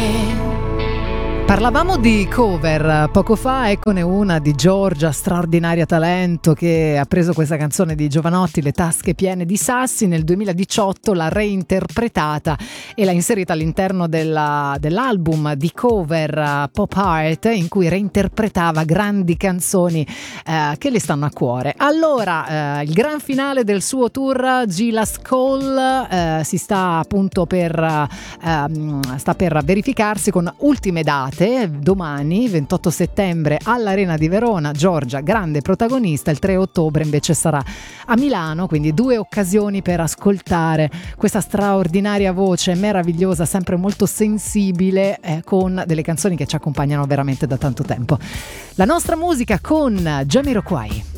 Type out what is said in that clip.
Parlavamo di cover poco fa, eccone una di Giorgia, straordinaria talento, che ha preso questa canzone di Jovanotti, Le tasche piene di sassi, nel 2018 l'ha reinterpretata e l'ha inserita all'interno dell'album di cover Pop Art, in cui reinterpretava grandi canzoni che le stanno a cuore. Allora, il gran finale del suo tour Gilas Call si sta appunto sta per verificarsi con ultime date. Domani 28 settembre all'Arena di Verona, Giorgia grande protagonista, il 3 ottobre invece sarà a Milano, quindi 2 occasioni per ascoltare questa straordinaria voce meravigliosa, sempre molto sensibile, con delle canzoni che ci accompagnano veramente da tanto tempo. La nostra musica con Jamiroquai.